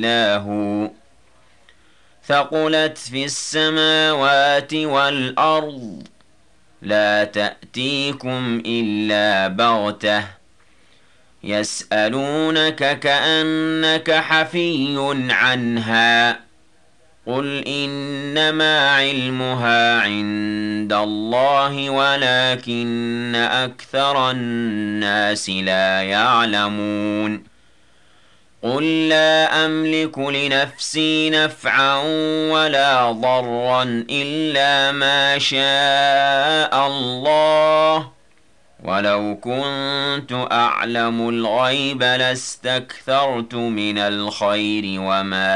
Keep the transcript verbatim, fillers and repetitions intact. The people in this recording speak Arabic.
إلا هو ثقلت في السماوات والأرض لا تأتيكم إلا بغتة يسألونك كأنك حفي عنها قل إنما علمها عند الله ولكن أكثر الناس لا يعلمون قل لا أملك لنفسي نفعا ولا ضرا إلا ما شاء الله ولو كنت أعلم الغيب لاستكثرت من الخير وما